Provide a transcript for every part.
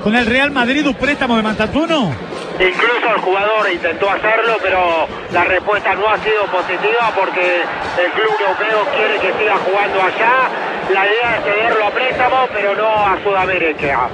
con el Real Madrid un préstamo de Mantantuono? Incluso el jugador intentó hacerlo, pero la respuesta no ha sido positiva porque el club europeo quiere que siga jugando allá. La idea es cederlo a préstamo, pero no a Sudamérica.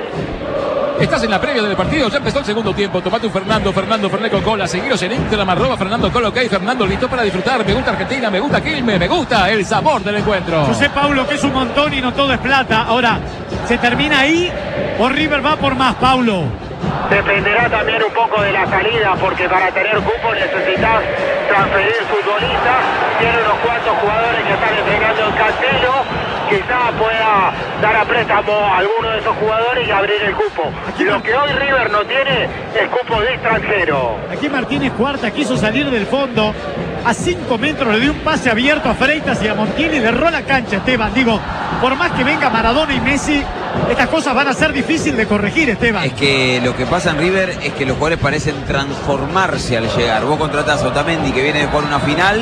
Estás en la previa del partido, ya empezó el segundo tiempo. Tomate un Fernando Ferné con cola. Seguiros en Instagram, @Fernando Colo, ok. Fernando listo para disfrutar. Me gusta Argentina, me gusta Quilmes, me gusta el sabor del encuentro. Yo sé, Paulo, que es un montón y no todo es plata. Ahora, ¿se termina ahí o River va por más, Paulo? Dependerá también un poco de la salida, porque para tener cupo necesitas transferir futbolistas. Tiene unos cuantos jugadores que están entrenando en Cantelo. Quizá pueda dar a préstamo a alguno de esos jugadores y abrir el cupo. Lo que hoy River no tiene es cupo de extranjero. Aquí Martínez Cuarta quiso salir del fondo. A 5 metros le dio un pase abierto a Freitas y a Montiel y le erró la cancha, Esteban. Digo, por más que venga Maradona y Messi, estas cosas van a ser difíciles de corregir, Esteban. Es que lo que pasa en River es que los jugadores parecen transformarse al llegar. Vos contratás a Otamendi, que viene de jugar una final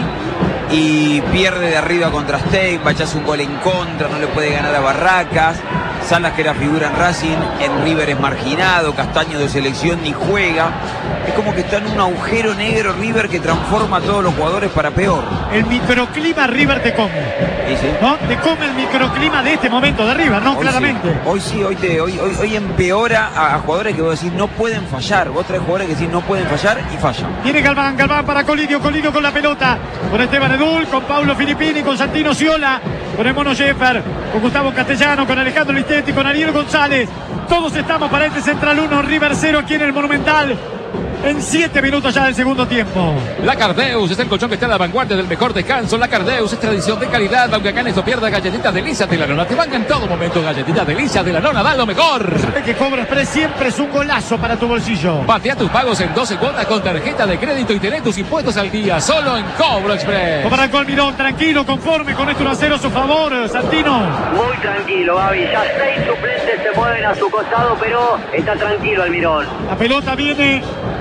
y pierde de arriba contra Steinbach, hace un gol en contra, no le puede ganar a Barracas. Salas, que era figura en Racing, en River es marginado. Castaño de selección ni juega. Es como que está en un agujero negro River que transforma a todos los jugadores para peor. El microclima River te come. ¿Sí? ¿No? Te come el microclima de este momento de River, ¿no? Hoy Claramente. Sí. Hoy empeora a jugadores que vos decís no pueden fallar. Vos traes jugadores que decís no pueden fallar y fallan. Viene Galván para Colidio con la pelota. Con Esteban Edul, con Paulo Filippini, con Santino Ciola, con el Mono Sheffer, con Gustavo Castellano, con Alejandro Listetti, con Ariel González. Todos estamos para este Central 1, River 0 aquí en el Monumental. En 7 minutos ya del segundo tiempo. La Cardeus es el colchón que está a la vanguardia del mejor descanso. La Cardeus es tradición de calidad, aunque acá en esto pierda. Galletitas Delicias de la Nona te van en todo momento. Galletitas Delicias de la Nona, da lo mejor. Sabe que Cobro Express siempre es un golazo para tu bolsillo. Patea tus pagos en 12 cuotas con tarjeta de crédito y tenés tus impuestos al día, solo en Cobro Express. Como arrancó Almirón, tranquilo, conforme con esto 1-0 a su favor, Santino. Muy tranquilo, Gaby. Ya 6 suplentes se mueven a su costado, pero está tranquilo Almirón. La pelota viene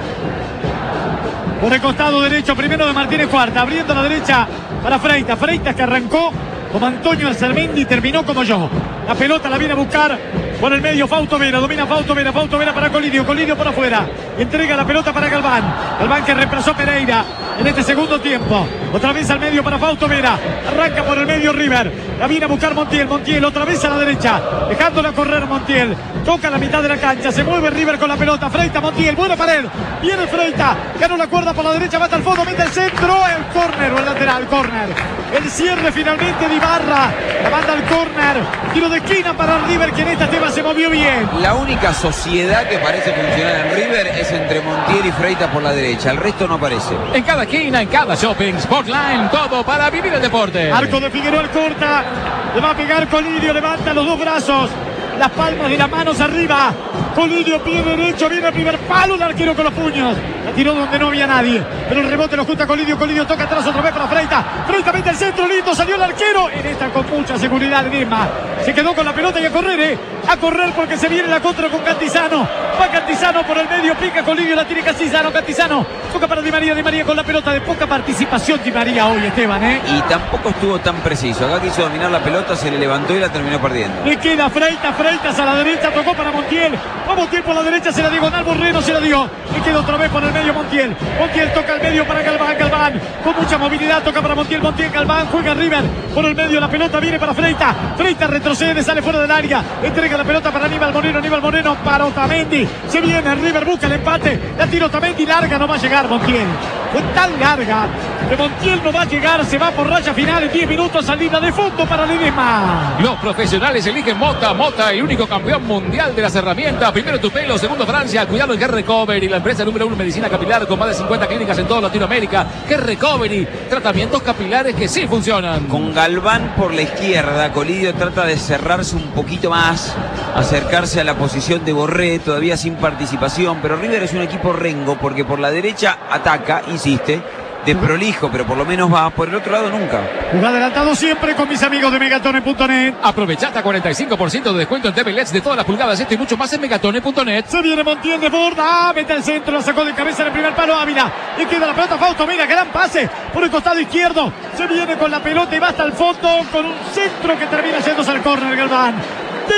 por el costado derecho, primero de Martínez Cuarta, abriendo a la derecha para Freitas. Freitas que arrancó como Antonio Alcermendi y terminó como yo. La pelota la viene a buscar por el medio Fausto Vera, domina Fausto Vera para Colidio por afuera. Entrega la pelota para Galván. Galván que reemplazó Pereira en este segundo tiempo. Otra vez al medio para Fausto Vera. Arranca por el medio River. La viene a buscar Montiel otra vez a la derecha. Dejándola correr Montiel. Toca la mitad de la cancha. Se mueve River con la pelota. Freitas, Montiel. Buena pared. Viene Freitas. Ganó la cuerda por la derecha. Va hasta el fondo. Mete el centro. El córner o el lateral. Córner. El cierre finalmente de Ibarra. La manda al córner. Tiro de esquina para River, que en esta tema se movió bien. La única sociedad que parece funcionar en River es entre Montiel y Freitas por la derecha. El resto no aparece. En cada esquina, en cada shopping, Sportline, todo para vivir el deporte. Arco de Figueroa corta. Le va a pegar Colidio. Levanta los dos brazos. Las palmas de las manos arriba. Colidio, pie derecho, viene el primer palo, el arquero con los puños. La tiró donde no había nadie. Pero el rebote lo junta Colidio. Colidio toca atrás otra vez para Freitas. Freitas mete el centro, lindo, salió el arquero. En esta con mucha seguridad misma. Se quedó con la pelota y a correr, A correr porque se viene la contra con Cantizano. Va Cantizano por el medio, pica Colidio, la tiene Cantizano. Cantizano toca para Di María con la pelota. De poca participación Di María hoy, Esteban, Y tampoco estuvo tan preciso. Acá quiso dominar la pelota, se le levantó y la terminó perdiendo. Le queda Freitas a la derecha, tocó para Montiel. Va Montiel por la derecha, se la diagonal, Borrero se la dio. Le queda otra vez por el medio Montiel. Montiel toca al medio para Galván. Con mucha movilidad toca para Montiel, Galván, juega River. Por el medio la pelota viene para Freitas. Freitas retrocede, sale fuera del área. Entrega la pelota para Aníbal Moreno para Otamendi. Se viene River, busca el empate. La tira Otamendi, larga, no va a llegar Montiel. Fue tan larga que Montiel no va a llegar, se va por raya final en 10 minutos, salida de fondo para Ledesma. Los profesionales eligen Mota, el único campeón mundial de las herramientas. Primero tu pelo, segundo Francia, cuidado en Hair Recovery, la empresa número 1 en medicina capilar con más de 50 clínicas en toda Latinoamérica. Hair Recovery, tratamientos capilares que sí funcionan. Con Galván por la izquierda, Colidio trata de cerrarse un poquito más, acercarse a la posición de Borré, todavía sin participación, pero River es un equipo rengo porque por la derecha ataca, insiste, desprolijo, pero por lo menos va. Por el otro lado nunca. Jugá adelantado siempre con mis amigos de Megatone.net. Aprovechate a 45% de descuento en TV LEDs de todas las pulgadas, esto y mucho más en Megatone.net. Se viene Montiel de borda, mete al centro, la sacó de cabeza en el primer palo Ávila. Le queda la pelota Fausto, mira, gran pase por el costado izquierdo. Se viene con la pelota y va hasta el fondo con un centro que termina yéndose al córner Galván.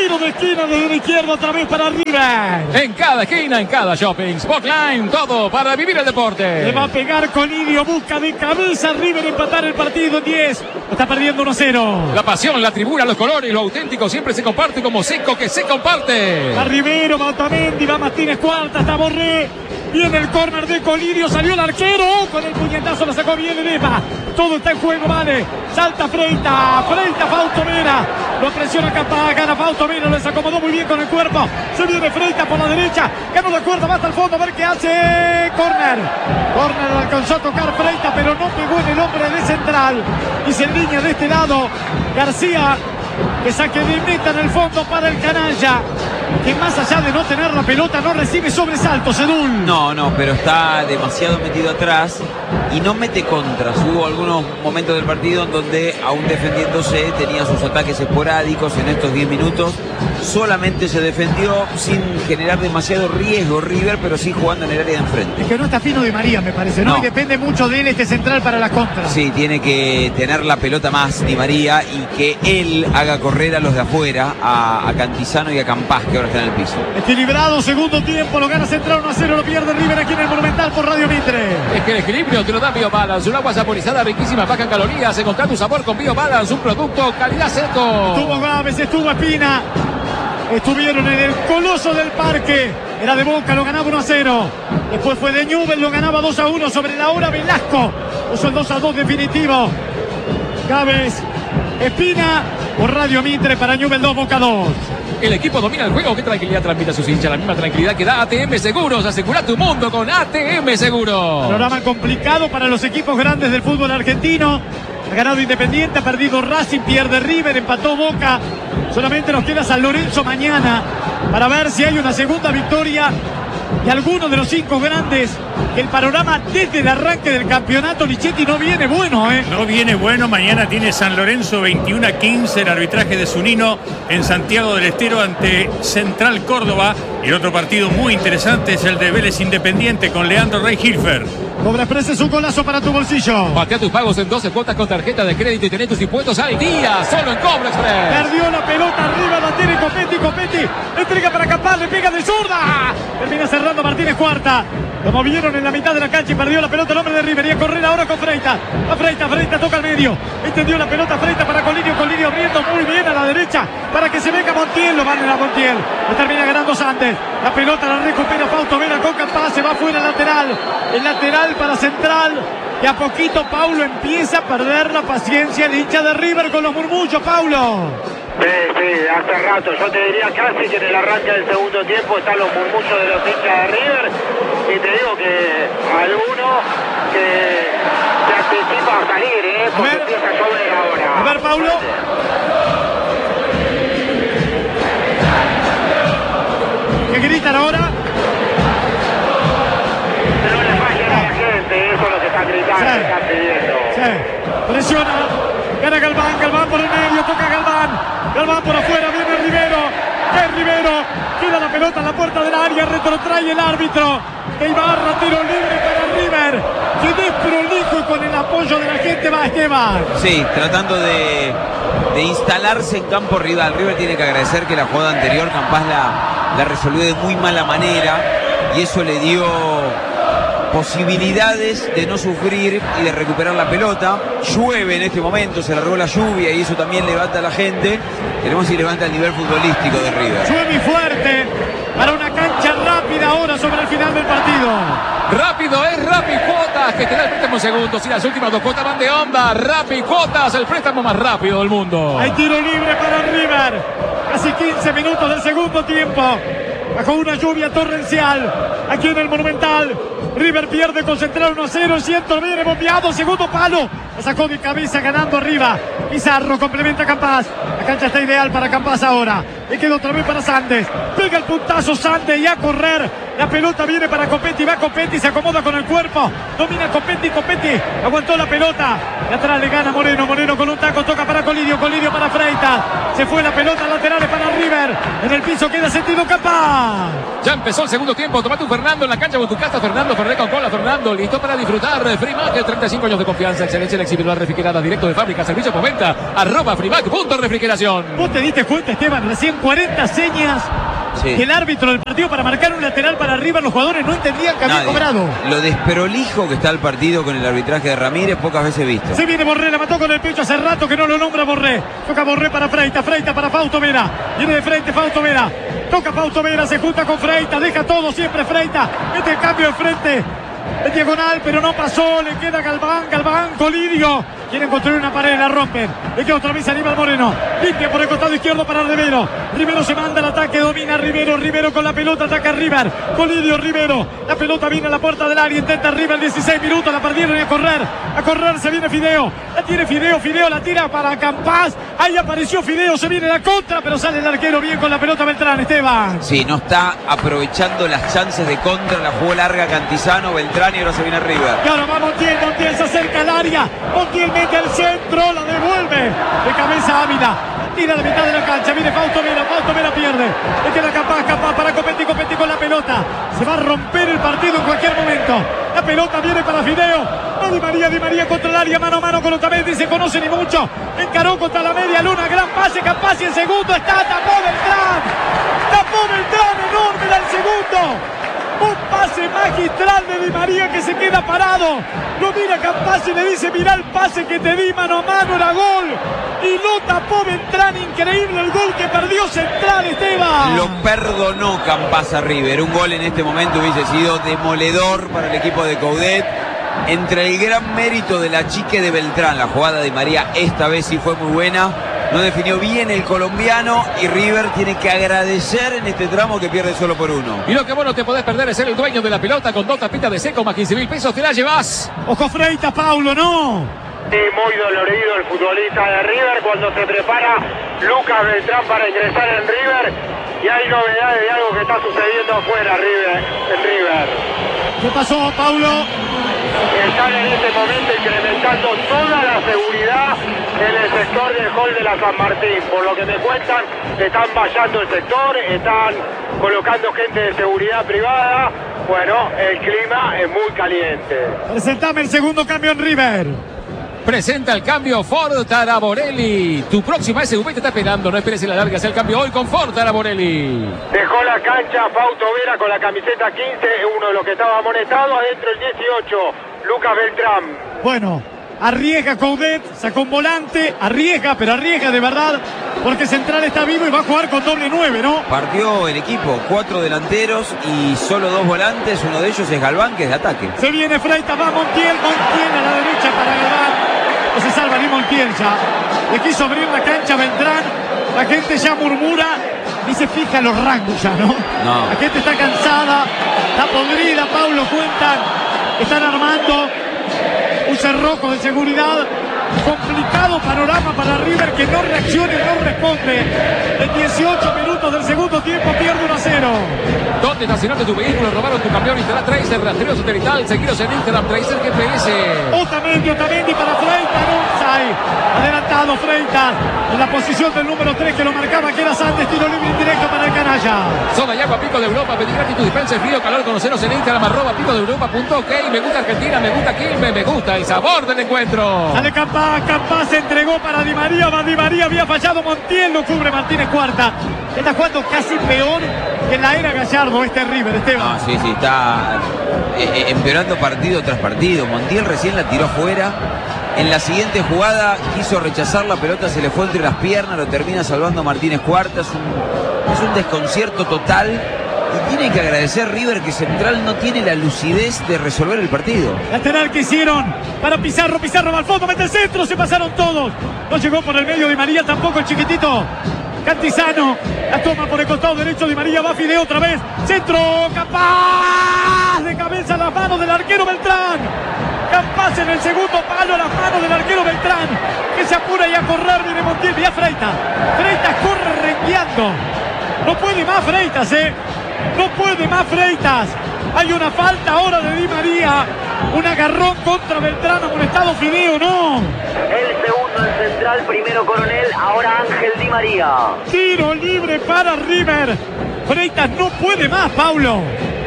Tiro de esquina desde la izquierda otra vez para River. En cada esquina, en cada shopping, Spotline, todo para vivir el deporte. Le va a pegar Colidio, busca de cabeza River empatar el partido en 10. Está perdiendo 1-0. La pasión, la tribuna, los colores, lo auténtico siempre se comparte como Seco que se comparte. Va Rivero, va Otamendi, va Martínez Cuarta, está Borré. Viene el córner de Colidio, salió el arquero. Con el puñetazo la sacó bien Ledesma. Todo está en juego, vale. Salta Freitas, Fausto Vera. Lo presiona Capaz, gana Fausto Vera, lo desacomodó muy bien con el cuerpo. Se viene Freitas por la derecha. Ganó de cuerda, va hasta el fondo a ver qué hace. Córner. Córner lo alcanzó a tocar Freitas, pero no pegó en el hombre de central. Y se línea de este lado. García, que saque de meta en el fondo para el canalla, que más allá de no tener la pelota no recibe sobresaltos, Edul. No, pero está demasiado metido atrás y no mete contras. Hubo algunos momentos del partido en donde, aún defendiéndose, tenía sus ataques esporádicos. En estos 10 minutos solamente se defendió sin generar demasiado riesgo River, pero sí jugando en el área de enfrente. Es que no está fino Di María, me parece, ¿no? No. Y depende mucho de él este central para las contras. Sí, tiene que tener la pelota más Di María y que él haga correr a los de afuera, a Cantizano y a Campás, que ahora están en el piso. Equilibrado, segundo tiempo, lo gana Central 1-0, lo pierde River aquí en el Monumental por Radio Mitre. Es que el equilibrio te lo da BioBalance, un agua saborizada riquísima, baja en calorías. Encontrar tu sabor con BioBalance, un producto calidad Seco. Estuvo Gávez, estuvo Espina. Estuvieron en el Coloso del Parque. Era de Boca, lo ganaba 1-0. Después fue de Newell, lo ganaba 2-1 sobre la hora Velasco. Puso el 2-2 definitivo. Gávez, Espina por Radio Mitre para Newell 2, Boca 2. El equipo domina el juego. ¿Qué tranquilidad transmite a sus hinchas? La misma tranquilidad que da ATM Seguros. Asegura tu mundo con ATM Seguros. Panorama complicado para los equipos grandes del fútbol argentino. Ha ganado Independiente, ha perdido Racing, pierde River, empató Boca. Solamente nos queda San Lorenzo mañana para ver si hay una segunda victoria de alguno de los 5 grandes. El panorama desde el arranque del campeonato, Lichetti, no viene bueno, ¿eh? No viene bueno. Mañana tiene San Lorenzo 21-15 el arbitraje de Zunino en Santiago del Estero ante Central Córdoba. Y el otro partido muy interesante es el de Vélez Independiente con Leandro Rey Hilfer. Cobra Express es un golazo para tu bolsillo. Patea tus pagos en 12 cuotas con tarjeta de crédito y tenés tus impuestos al día. Solo en Cobra Express. Perdió la pelota arriba, la tiene Copetti. Entrega para Capaz, le pega de zurda. Termina cerrando Martínez Cuarta. Lo movieron en la mitad de la cancha y perdió la pelota el hombre de River. Y a correr ahora con Freitas. A Freitas toca al medio. Extendió la pelota Freitas para Colidio abriendo muy bien a la derecha para que se venga Montiel. Lo van a Montiel. Lo termina ganando Santos. La pelota la recupera Fausto Vera con Capaz. Se va fuera el lateral. El lateral para Central. Y a poquito Paulo empieza a perder la paciencia. El hincha de River con los murmullos, Paulo. Sí, hace rato. Yo te diría casi que en el arranque del segundo tiempo están los murmullos de los hinchas de River. Y te digo que alguno que se anticipa a salir, porque empieza a llover ahora. A ver, Paulo. ¿Qué gritan ahora? No le fallen a la gente, eso es lo que están gritando, Sí. que están pidiendo. Sí. Presiona. Gana Galván por el medio, toca Galván por afuera, viene Rivero. Es Rivero. Queda la pelota en la puerta del área, retrotrae el árbitro. Que Ibarra, tiro libre para River. Que desprolijo y con el apoyo de la gente va Esteban. Sí, tratando de instalarse en campo rival. River tiene que agradecer que la jugada anterior Campás la resolvió de muy mala manera y eso le dio posibilidades de no sufrir y de recuperar la pelota. Llueve en este momento, se largó la lluvia y eso también levanta a la gente. Veremos si levanta el nivel futbolístico de River. Llueve fuerte para una cancha rápida ahora sobre el final del partido. Rápido es Rappi Cuotas, que te da el préstamo en segundos y las últimas 2 cuotas van de onda. Rappi Cuotas, el préstamo más rápido del mundo. Hay tiro libre para River. Casi 15 minutos del segundo tiempo. Bajo una lluvia torrencial. Aquí en el Monumental. River pierde con Central 1-0. Siento viene bombeado. Segundo palo. La sacó de cabeza ganando arriba. Pizarro complementa a Campás. La cancha está ideal para Campás ahora. Le queda otra vez para Sandes. Pega el puntazo Sandes y a correr. La pelota viene para Copetti, va Copetti, se acomoda con el cuerpo, domina Copetti, aguantó la pelota, y atrás le gana Moreno con un taco, toca para Colidio para Freitas, se fue la pelota, laterales para River, en el piso queda sentido Capaz. Ya empezó el segundo tiempo, tomate un Fernando en la cancha con tu casa, Fernando Ferré con cola, Fernando, listo para disfrutar. Frimac, 35 años de confianza, excelencia en la exhibición refrigerada, directo de fábrica, servicio por venta, @frimac.refrigeración. ¿Vos te diste cuenta, Esteban? Recién 40 señas. Sí. Que el árbitro del partido para marcar un lateral para River, los jugadores no entendían que había cobrado. Lo desprolijo que está el partido con el arbitraje de Ramírez, pocas veces visto. Se viene Borré, la mató con el pecho, hace rato que no lo nombra Borré. Toca Borré para Freitas para Fausto Vera. Viene de frente Fausto Vera. Toca Fausto Vera, se junta con Freitas, deja todo siempre Freitas. Mete el cambio de frente. En diagonal, pero no pasó, le queda Galván, Colidio. Quieren construir una pared, la rompen. Le queda otra vez Aníbal Moreno. Limpia por el costado izquierdo para Rivero. Rivero se manda al ataque, domina Rivero con la pelota, ataca River. Colidio, Rivero. La pelota viene a la puerta del área, intenta River, 16 minutos, la perdieron y a correr se viene Fideo. La tiene Fideo, la tira para Campás. Ahí apareció Fideo, se viene la contra, pero sale el arquero bien con la pelota Beltrán, Esteban. Sí, no está aprovechando las chances de contra, la jugó larga Cantizano, Beltrán y ahora se viene River. Y ahora va Montiel se acerca al área. Montiel mete al centro, la devuelve de cabeza Ávila. Tira a la mitad de la cancha, viene Fausto Vera pierde. Le queda Capaz para Copetti con la pelota. Se va a romper el partido en cualquier momento. La pelota viene para Fideo. Di María contra el área, mano a mano con Otamendi, se conoce ni mucho. Encaró contra la media luna, gran pase, Capaz y el segundo está, tapó Beltrán, enorme del segundo. Un pase magistral de Di María que se queda parado. Lo mira Campaz y le dice: mirá el pase que te di mano a mano, era gol. Y lo tapó Beltrán, increíble el gol que perdió Central, Esteban. Lo perdonó Campaz a River. Un gol en este momento hubiese sido demoledor para el equipo de Coudet. Entre el gran mérito de la chique de Beltrán, la jugada de Di María esta vez sí fue muy buena. No definió bien el colombiano y River tiene que agradecer en este tramo que pierde solo por uno. Y lo que vos no te podés perder es ser el dueño de la pelota con 2 tapitas de seco más 15.000 pesos, te la llevas. Ojo Freitas, Paulo, no. Sí, muy dolorido el futbolista de River cuando se prepara Lucas Beltrán para ingresar en River. Y hay novedades de algo que está sucediendo afuera en River. ¿Qué pasó, Paulo? Están en este momento incrementando toda la seguridad en el sector del hall de la San Martín. Por lo que me cuentan, están vallando el sector, están colocando gente de seguridad privada. Bueno, el clima es muy caliente. Presentame el segundo cambio en River. Presenta el cambio Ford Taraborelli. Tu próxima SUV te está esperando. No esperes y la largas el cambio hoy con Ford Taraborelli. Dejó la cancha Fausto Vera con la camiseta 15, uno de los que estaba amonestado. Adentro el 18, Lucas Beltrán. Bueno, arriesga Coudet, sacó un volante, pero arriesga de verdad, porque Central está vivo y va a jugar con doble 9, ¿no? Partió el equipo, 4 delanteros y solo 2 volantes, uno de ellos es Galván, que es de ataque. Se viene Freitas, va Montiel a la derecha para Galván. No se salva ni Montiel ya. Le quiso abrir la cancha Beltrán, la gente ya murmura y se fija los rangos ya, ¿no? No. La gente está cansada, está podrida, Paulo, cuentan, están armando un cerrojo de seguridad. Complicado panorama para River, que no reacciona y no responde. En 18 minutos del segundo tiempo pierde 1-0. ¿Dónde estacionaste tu vehículo? Robaron tu camión. Instala Tracer, rastreo satelital. Seguiros en Instagram, Tracer GPS. Otamendi para Freitas, Onsay. Adelantado Freitas en la posición del número 3 que lo marcaba, que era Santos. Tiro libre indirecto para el canalla. Soda y agua Pico de Europa. Pedí gratis tu dispensa, frío, calor. Conoceros en Instagram, @picodeeuropa.ok. Me gusta Argentina, me gusta Quilmes, me gusta el sabor del encuentro. Sale Campaz se entregó para Di María. Di María había fallado. Montiel lo cubre Martínez Cuarta. Está jugando casi peor que en la era Gallardo River, Esteban. No, sí, está empeorando partido tras partido. Montiel recién la tiró afuera. En la siguiente jugada quiso rechazar la pelota, se le fue entre las piernas, lo termina salvando Martínez Cuarta. Es un desconcierto total. Y tiene que agradecer River que Central no tiene la lucidez de resolver el partido. Lateral que hicieron para Pizarro va al fondo, mete el centro, se pasaron todos. No llegó por el medio Di María, tampoco el chiquitito Cantizano. La toma por el costado derecho, Di María va Fideo otra vez. Centro, Capaz de cabeza a las manos del arquero Beltrán. Capaz en el segundo palo a las manos del arquero Beltrán, que se apura y a correr viene Montiel, y a Freitas corre rengueando. No puede más Freitas, No puede más Freitas. Hay una falta ahora de Di María. Un agarrón contra Beltrán, amonestado Fideo, no. El segundo en Central, primero Coronel, ahora Ángel Di María. Tiro libre para River. Freitas no puede más, Paulo.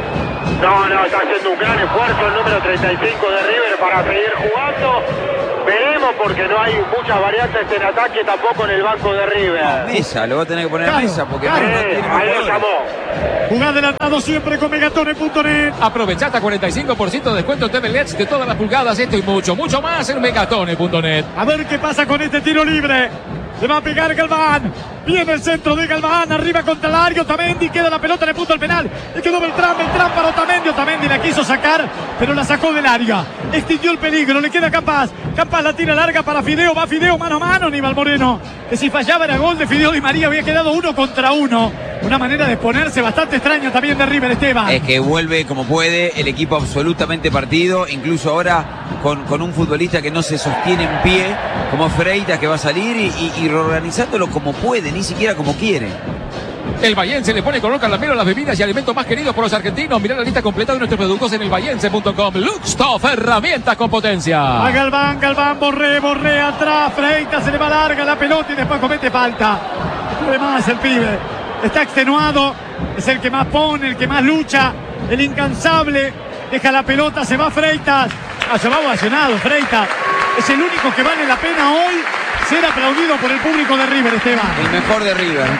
No, está haciendo un gran esfuerzo el número 35 de River para seguir jugando. Veremos porque no hay muchas variantes en ataque tampoco en el banco de River. Mesa, lo va a tener que poner Claro, Mesa porque claro. no tiene más Ahí lo jugadores. llamó. Jugá adelantado siempre con Megatone.net. Aprovecha hasta 45% de descuento en TV LEDs de todas las pulgadas. Esto y mucho más en megatone.net. A ver qué pasa con este tiro libre. Le va a pegar Galván. Viene el centro de Galván. Arriba contra el área. Otamendi. Queda la pelota en el punto del penal. Le quedó Beltrán para Otamendi. Otamendi la quiso sacar, pero la sacó del área. Extinguió el peligro. Le queda Campas. Campas la tira larga para Fideo. Va Fideo mano a mano. Aníbal Moreno. Que si fallaba era gol de Fideo Di María. Había quedado 1 contra 1. Una manera de ponerse bastante extraña también de River, Esteban. Es que vuelve como puede, el equipo absolutamente partido, incluso ahora con un futbolista que no se sostiene en pie, como Freitas, que va a salir y reorganizándolo como puede, ni siquiera como quiere. El Bahiense le pone color caramelo a las bebidas y alimentos más queridos por los argentinos. Mirá la lista completa de nuestros productos en elbahiense.com. Luxtoff, herramientas con potencia. A Galván, Borré atrás. Freitas se le va larga la pelota y después comete falta. No puede más el pibe. Está extenuado. Es el que más pone, el que más lucha. El incansable. Deja la pelota, se va Freitas. Se va ovacionado Freitas. Es el único que vale la pena hoy ser aplaudido por el público de River, Esteban. El mejor de River,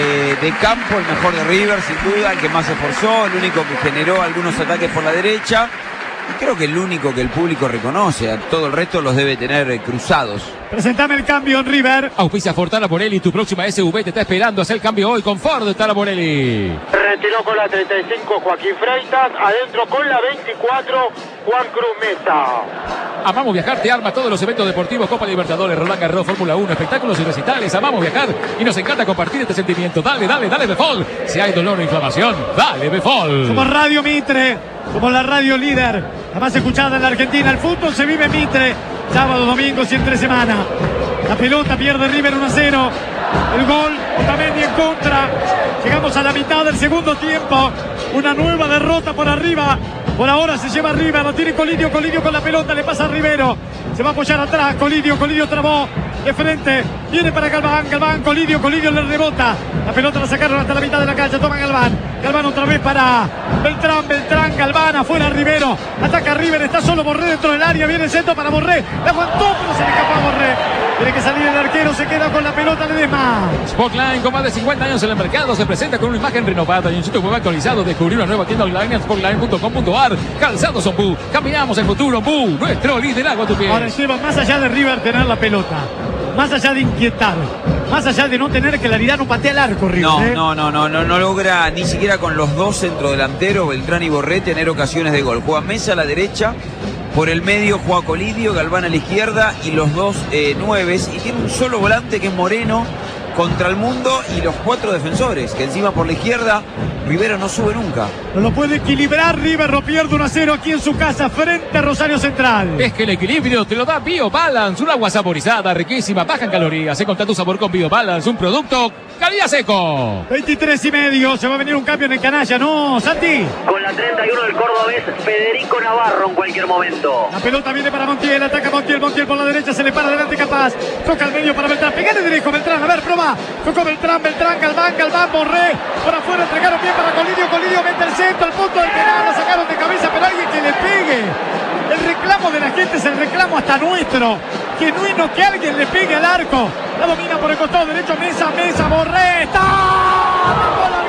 de campo, el mejor de River, sin duda, el que más se esforzó, el único que generó algunos ataques por la derecha. Y creo que el único que el público reconoce, a todo el resto los debe tener cruzados. Presentame el cambio en River. Auspicia Ford Taraborelli, tu próxima SUV te está esperando. Haz el cambio hoy con Ford Taraborelli. Retiró con la 35 Joaquín Freitas. Adentro con la 24 Juan Cruz Mesa. Amamos Viajar te arma todos los eventos deportivos, Copa Libertadores, Roland Garros, Fórmula 1, espectáculos y recitales. Amamos viajar y nos encanta compartir este sentimiento. Dale, Befol. Si hay dolor o inflamación, dale Befol. Somos Radio Mitre, somos la radio líder, la más escuchada en la Argentina. El fútbol se vive en Mitre, sábado, domingos y entre semana. La pelota pierde River 1-0. El gol, Otamendi en contra. Llegamos a la mitad del segundo tiempo. Una nueva derrota por arriba. Por ahora se lleva River, lo tiene Colidio con la pelota, le pasa a Rivero. Se va a apoyar atrás, Colidio trabó de frente. Viene para Galván, Colidio le rebota. La pelota la sacaron hasta la mitad de la cancha, toma Galván otra vez para Beltrán, Galván, afuera Rivero. Ataca River, está solo Borré dentro del área, viene el centro para Borré. La aguantó, pero se le escapó a Borré. Tiene que salir el arquero, se queda con la pelota Ledesma. Spotline, con más de 50 años en el mercado, se presenta con una imagen renovada y un sitio web actualizado. Descubrí una nueva tienda online en spotline.com.ar. Calzados son Bu. Caminamos el futuro, Bu. Nuestro liderazgo a tu pie. Ahora lleva más allá de River tener la pelota, más allá de inquietar, más allá de no tener claridad, no patea el arco River. No logra ni siquiera con los dos centrodelanteros, Beltrán y Borré, tener ocasiones de gol. Juega Mesa a la derecha, por el medio juega Colidio, Galván a la izquierda y los dos nueves. Y tiene un solo volante que es Moreno contra el mundo y los cuatro defensores, que encima por la izquierda Rivero no sube nunca. No lo puede equilibrar River, lo pierde 1-0 aquí en su casa frente a Rosario Central. Es que el equilibrio te lo da BioBalance, un agua saborizada, riquísima, baja en calorías. Encontrá tu sabor con BioBalance, un producto calidad seco. 23:30, se va a venir un cambio en el canalla, ¿no, Santi? Con la 31 del cordobés Federico Navarro en cualquier momento. La pelota viene para Montiel, ataca Montiel por la derecha, se le para adelante Capaz. Toca al medio para Beltrán, pegale derecho Beltrán, a ver, prueba. Tocó Beltrán, Galván, Borré. Por afuera entregaron bien para Colidio mete el centro, al punto del penal, lo sacaron de cabeza, pero alguien que le pegue. El reclamo de la gente es el reclamo hasta nuestro. Genuino que alguien le pegue al arco. La domina por el costado derecho, Mesa, Borré. ¡Está! ¡Tapó el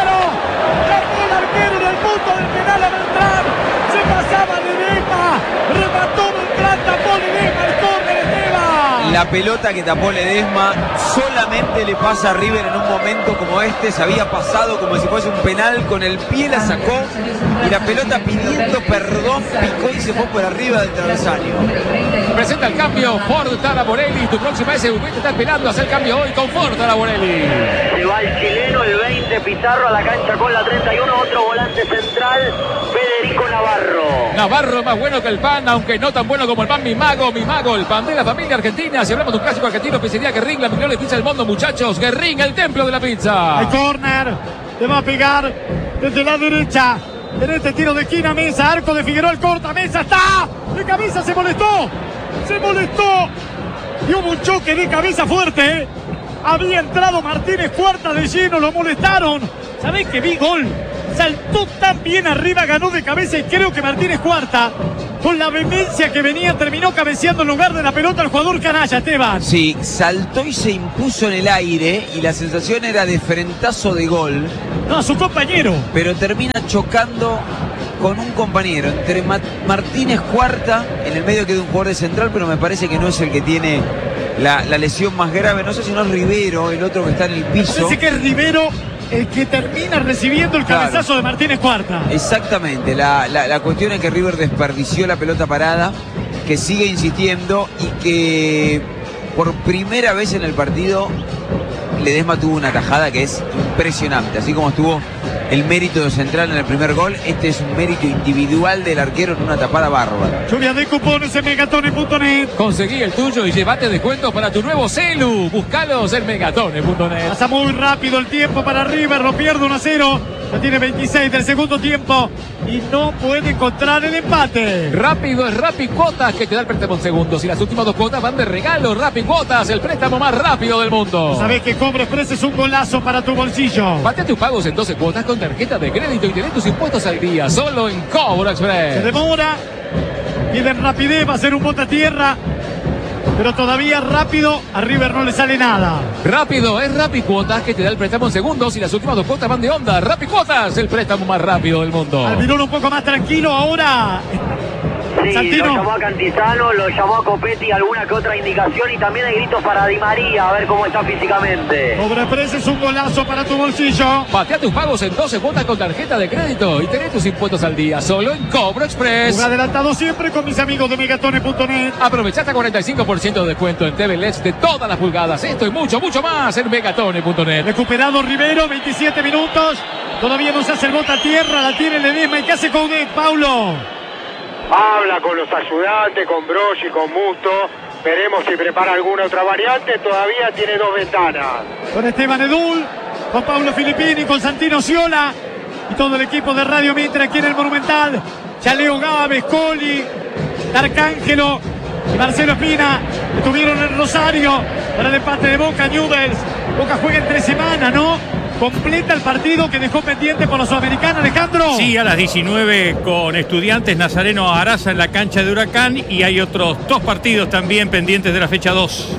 arquero en el punto del penal a Beltrán! Se pasaba Ledesma, remató Beltrán, tapó Ledesma, el córner, Esteban. La pelota que tapó Ledesma solamente le pasa a River en un momento como este. Se había pasado como si fuese un penal, con el pie la sacó y la pelota pidiendo perdón picó y se fue por arriba del travesaño. Presenta el cambio Ford Taraborelli, tu próxima SUV te está esperando. Hacer el cambio hoy con Ford Taraborelli. Se va el chileno, el 20 Pizarro a la cancha con la 31, otro volante central, Federico Navarro más bueno que el pan, aunque no tan bueno como el pan. Mi mago, el pan de la familia argentina. Si hablamos de un clásico argentino, pizzería Guerrín, la mejor pizza del mundo, muchachos. Guerrín, el templo de la pizza. Hay córner Le va a pegar desde la derecha. En este tiro de esquina, Mesa, arco de Figueroa, el corta, Mesa está de cabeza, se molestó, y hubo un choque de cabeza fuerte, había entrado Martínez Cuarta de lleno, lo molestaron, ¿sabés que vi gol? Saltó tan bien arriba, ganó de cabeza y creo que Martínez Cuarta, con la vehemencia que venía, terminó cabeceando en lugar de la pelota al jugador canalla, Esteban. Sí, saltó y se impuso en el aire y la sensación era de frentazo de gol. No, a su compañero. Pero termina chocando con un compañero. Entre Martínez Cuarta, en el medio queda un jugador de central, pero me parece que no es el que tiene la lesión más grave. No sé si no es Rivero, el otro que está en el piso. Parece que es Rivero el que termina recibiendo el cabezazo de Martínez Cuarta. Exactamente, la cuestión es que River desperdició la pelota parada, que sigue insistiendo y que por primera vez en el partido Ledesma tuvo una tajada que es impresionante, así como estuvo el mérito de Central en el primer gol, este es un mérito individual del arquero en una tapada bárbara. Lluvia de cupones en megatone.net. Conseguí el tuyo y llévate descuentos para tu nuevo celu. Búscalos en megatone.net. Pasa muy rápido el tiempo para River, lo pierde 1-0. Ya tiene 26 del segundo tiempo y no puede encontrar el empate. Rápido es Rappi Cuotas, que te da el préstamo en segundos y las últimas 2 cuotas van de regalo. Rappi Cuotas, el préstamo más rápido del mundo. Sabés que Cobro Express es un golazo para tu bolsillo. Patea tus pagos en 12 cuotas con tarjeta de crédito y tenés tus impuestos al día, solo en Cobro Express. Se demora, piden rapidez, va a ser un bota a tierra, pero todavía rápido a River no le sale nada. Rápido es Rappi Cuotas, que te da el préstamo en segundos y las últimas 2 cuotas van de onda. Rappi Cuotas, el préstamo más rápido del mundo. Almirón un poco más tranquilo ahora. Sí, Santino. lo llamó a Cantizano, lo llamó a Copetti, alguna que otra indicación y también hay gritos para Di María, a ver cómo está físicamente. Cobro Express es un golazo para tu bolsillo. Patea tus pagos en 12 cuotas con tarjeta de crédito y tenés tus impuestos al día, solo en Cobro Express. Un adelantado siempre con mis amigos de megatone.net. Aprovecha hasta 45% de descuento en TV LEDs de todas las pulgadas. Esto y mucho, mucho más en megatone.net. Recuperado Rivero, 27 minutos. Todavía no se hace el bota a tierra, la tiene Ledesma. ¿Y qué hace Coudet, Paulo? Habla con los ayudantes, con Brogi, con Musto. Veremos si prepara alguna otra variante. Todavía tiene 2 ventanas. Con Esteban Edul, con Pablo Filippini, con Santino Sciola y todo el equipo de Radio Mitre aquí en el Monumental. Ya Leo Gávez, Coli, D'Arcángelo y Marcelo Espina estuvieron en Rosario para el empate de Boca Newell's. Boca juega entre semana, ¿no? Completa el partido que dejó pendiente por la Sudamericana, Alejandro. Sí, a las 19 con Estudiantes Nazareno Araza en la cancha de Huracán y hay otros 2 partidos también pendientes de la fecha 2.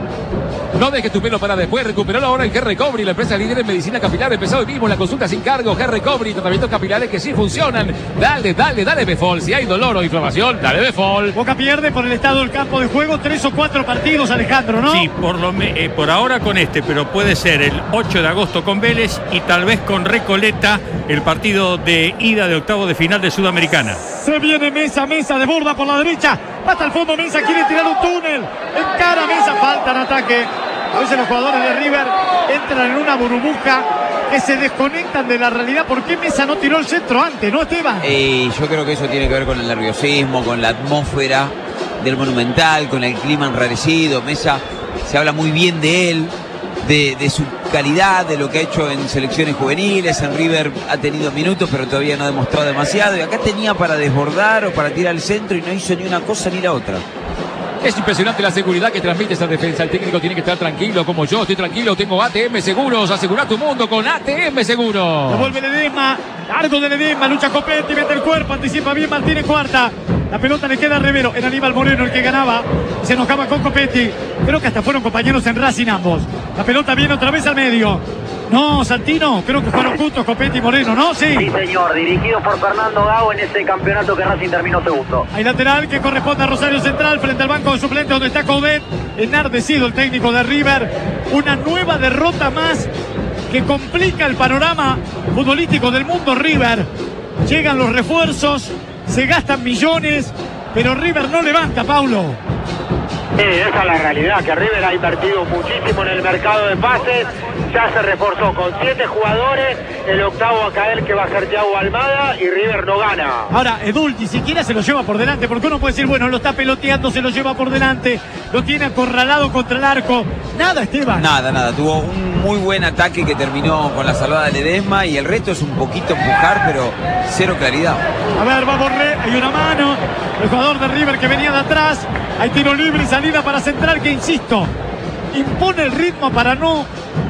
No dejes tu pelo para después. Recuperalo ahora en G-Recovery, la empresa líder en medicina capilar. Empezó hoy mismo la consulta sin cargo. G-Recovery, tratamientos capilares que sí funcionan. Dale Befol. Si hay dolor o inflamación, dale Befol. Boca pierde por el estado del campo de juego 3 o 4 partidos, Alejandro, ¿no? Sí, por ahora con este, pero puede ser el 8 de agosto con Vélez y tal vez con Recoleta el partido de ida de octavo de final de Sudamericana. Se viene Mesa desborda por la derecha. Hasta el fondo Mesa quiere tirar un túnel. Encara Mesa, falta en ataque. A veces los jugadores de River entran en una burbuja que se desconectan de la realidad. ¿Por qué Mesa no tiró el centro antes, no, Esteban? Yo creo que eso tiene que ver con el nerviosismo, con la atmósfera del Monumental, con el clima enrarecido. Mesa, se habla muy bien de él, de su calidad, de lo que ha hecho en selecciones juveniles. En River ha tenido minutos, pero todavía no ha demostrado demasiado. Y acá tenía para desbordar o para tirar el centro y no hizo ni una cosa ni la otra. Es impresionante la seguridad que transmite esta defensa. El técnico tiene que estar tranquilo, como yo estoy tranquilo. Tengo ATM Seguros. Asegura tu mundo con ATM Seguros. Devuelve Ledesma, largo de Ledesma, lucha Copetti, mete el cuerpo, anticipa bien Martínez Cuarta. La pelota le queda a Rivero, en Aníbal Moreno el que ganaba. Se enojaba con Copetti. Creo que hasta fueron compañeros en Racing ambos. La pelota viene otra vez al medio. No, Santino, creo que fueron juntos Copetti y Moreno, ¿no? Sí. Sí, señor, dirigido por Fernando Gago en ese campeonato que Racing terminó segundo. Hay lateral que corresponde a Rosario Central frente al banco de suplentes donde está Coudet. Enardecido el técnico de River. Una nueva derrota más que complica el panorama futbolístico del mundo River. Llegan los refuerzos, se gastan millones, pero River no levanta, Paulo. Sí, esa es la realidad, que River ha invertido muchísimo en el mercado de pases ya se reforzó con 7 jugadores, el octavo a caer que va a ser Thiago Almada y River no gana. Ahora, Edul ni siquiera se lo lleva por delante, porque uno puede decir, bueno, lo está peloteando, se lo lleva por delante, lo tiene acorralado contra el arco. Nada, Esteban. Nada. Tuvo un muy buen ataque que terminó con la salvada de Ledesma y el resto es un poquito empujar, pero cero claridad. A ver, va Borré, hay una mano. El jugador de River que venía de atrás. Hay tiro libre y salida para Central que, insisto, impone el ritmo para no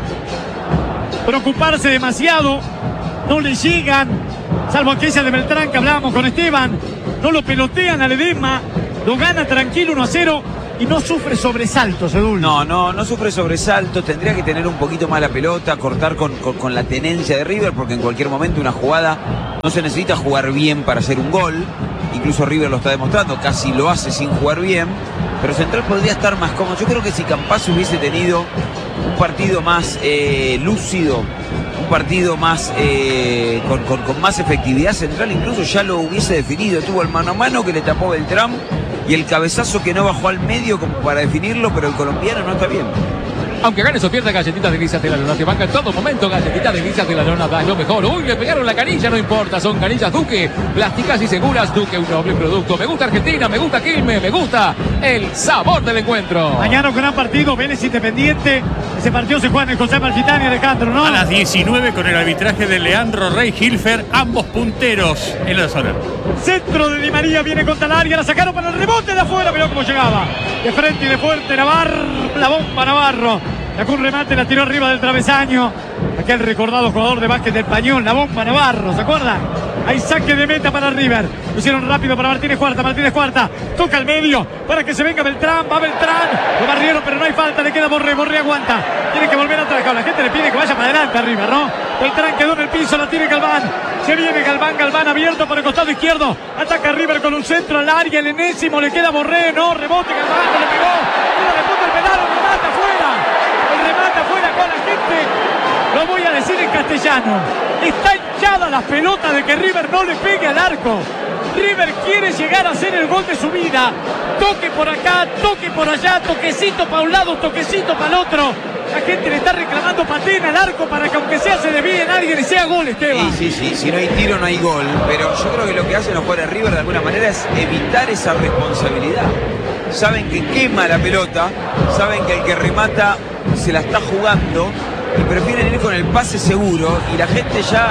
preocuparse demasiado. No le llegan, salvo aquella de Beltrán que hablábamos con Esteban. No lo pelotean a Ledesma. Lo gana tranquilo 1-0 y no sufre sobresaltos, Edul. No sufre sobresaltos. Tendría que tener un poquito más la pelota, cortar con la tenencia de River, porque en cualquier momento una jugada no se necesita jugar bien para hacer un gol. Incluso River lo está demostrando, casi lo hace sin jugar bien. Pero Central podría estar más cómodo. Yo creo que si Campazzo hubiese tenido un partido más lúcido, un partido más con más efectividad, Central incluso ya lo hubiese definido. Tuvo el mano a mano que le tapó Beltrán y el cabezazo que no bajó al medio como para definirlo, pero el colombiano no está bien. Aunque ganes o pierdas, Galletitas Delicias de la Lona te banca en todo momento. Galletitas Delicias de la Lona da lo mejor. Uy, le pegaron la canilla, no importa. Son canillas Duque, plásticas y seguras. Duque, un noble producto. Me gusta Argentina, me gusta Quilmes, me gusta el sabor del encuentro. Mañana un gran partido, Vélez Independiente. Ese partido se juega en el José Martitani, Alejandro, ¿no? A las 19 con el arbitraje de Leandro Rey Hilfer, ambos punteros en la zona. Centro de Di María, viene contra el área, la sacaron para el rebote de afuera, mirá cómo llegaba. De frente y de fuerte, la bomba Navarro. Sacó un remate, la tiró arriba del travesaño. Aquel recordado jugador de básquet del Español, la bomba Navarro, ¿se acuerdan? Hay saque de meta para River. Lo hicieron rápido para Martínez Cuarta. Toca al medio para que se venga Beltrán. Va Beltrán. Lo barrieron, pero no hay falta. Le queda Borré. Borré aguanta. Tiene que volver atrás. La gente le pide que vaya para adelante a River, ¿no? Beltrán quedó en el piso. La tiene Galván. Se viene Galván abierto por el costado izquierdo. Ataca River con un centro al área. El enésimo. Le queda Borré. No, rebote. Galván no le pegó. Mira, le puso el penal. El remate afuera. El remate afuera con la gente. Lo voy a decir en castellano. Está hinchada la pelota de que River no le pegue al arco. River quiere llegar a hacer el gol de su vida. Toque por acá, toque por allá, toquecito para un lado, toquecito para el otro. La gente le está reclamando patina al arco para que aunque sea se desvíe en alguien y sea gol, Esteban. Sí, si no hay tiro no hay gol. Pero yo creo que lo que hacen los jugadores de River de alguna manera es evitar esa responsabilidad. Saben que quema la pelota, saben que el que remata se la está jugando y prefieren ir con el pase seguro y la gente ya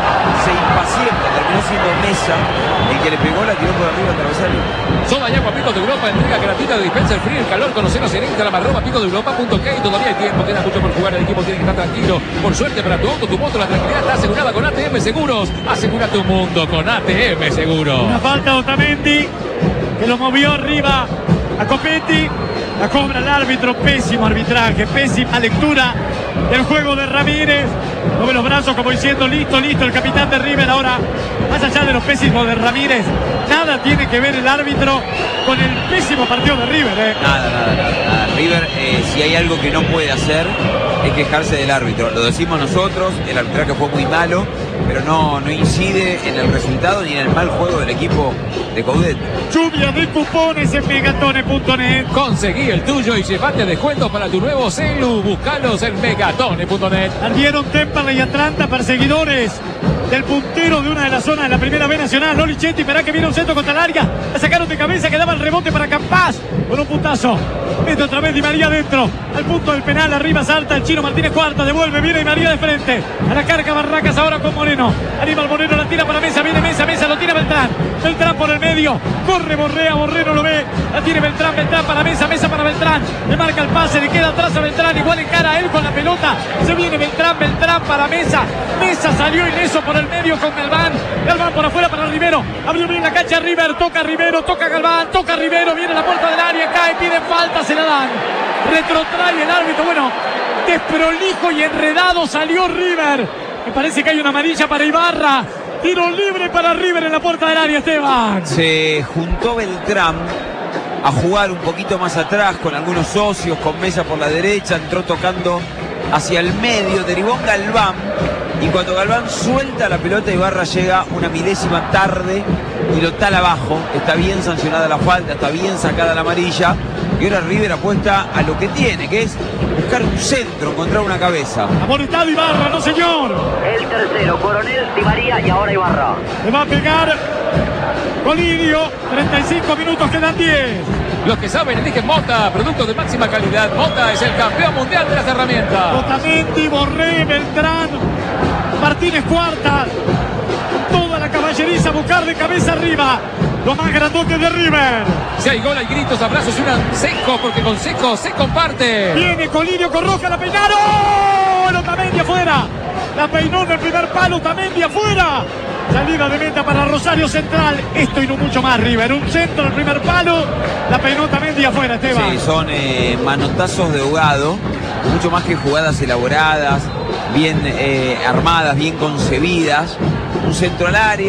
se impacienta. Terminó siendo Mesa el que le pegó, la tiró por arriba al travesaño. Soda y agua Pico de Europa, entrega gratuita de dispensa el frío y el calor. Conocenos en Instagram @picodeeuropa.k. Todavía hay tiempo, queda mucho por jugar. El equipo tiene que estar tranquilo. Por suerte para tu auto, tu moto, la tranquilidad está asegurada con ATM Seguros. Asegura tu mundo con ATM Seguros. Una falta de Otamendi que lo movió arriba a Copetti. La cobra el árbitro. Pésimo arbitraje, pésima lectura del juego de Ramírez. Mueve los brazos como diciendo listo, el capitán de River. Ahora, más allá de los pésimos de Ramírez, nada tiene que ver el árbitro con el pésimo partido de River. Nada. River, si hay algo que no puede hacer, es quejarse del árbitro. Lo decimos nosotros, el arbitraje fue muy malo, pero no incide en el resultado ni en el mal juego del equipo de Coudet. Lluvia de cupones en megatone.net. Conseguí el tuyo y llevate descuentos para tu nuevo celu. Búscalos en megatone.net. Ardieron Temperley y Atlanta, perseguidores del puntero de una de las zonas de la primera B nacional. Loli Chetti, verá que viene un centro contra el área. La sacaron de cabeza, que daba el rebote para Campaz. Con un puntazo. Mete otra vez Di María adentro. Al punto del penal, arriba salta el chino Martínez Cuarta. Devuelve, viene Di María de frente. A la carga Barracas ahora con Moreno. Aníbal Moreno la tira para Mesa. Viene Mesa, lo tira Beltrán. Beltrán por el medio. Corre Borrea, Borrero lo ve. La tiene Beltrán para Mesa para Beltrán. Le marca el pase, le queda atrás a Beltrán. Igual encara a él con la pelota. Se viene Beltrán para Mesa. Mesa salió ileso por el medio con Galván. Galván por afuera para Rivero. Abrió bien la cancha River. Toca Rivero, toca Galván, toca Rivero. Viene a la puerta del área, cae, piden falta, se la dan. Retrotrae el árbitro. Bueno, desprolijo y enredado salió River. Me parece que hay una amarilla para Ibarra. Tiro libre para River en la puerta del área, Esteban. Se juntó Beltrán a jugar un poquito más atrás con algunos socios, con Mesa por la derecha, entró tocando hacia el medio, derivó en Galván. Y cuando Galván suelta la pelota, Ibarra llega una milésima tarde y lo tala abajo. Está bien sancionada la falta, está bien sacada la amarilla. Y ahora River apuesta a lo que tiene, que es buscar un centro, encontrar una cabeza. Amonestado Ibarra, no señor. El tercero, Coronel, Di María y ahora Ibarra. Le va a pegar Colidio. 35 minutos, quedan 10. Los que saben eligen Mota, productos de máxima calidad. Mota es el campeón mundial de las herramientas. Otamendi, Borré, Beltrán, Martínez Cuarta. Toda la caballeriza a buscar de cabeza arriba. Los más grandotes de River. Si hay gol, hay gritos, abrazos y un Seco, porque con Seco se comparte. Viene Colidio con Roja, la peinaron. Otamendi afuera. La peinó en el primer palo, Otamendi afuera. Salida de meta para Rosario Central. Esto y no mucho más, River. Un centro en el primer palo. La peinó Otamendi afuera, Esteban. Sí, son manotazos de ahogado. Mucho más que jugadas elaboradas, bien armadas, bien concebidas. Un centro al área.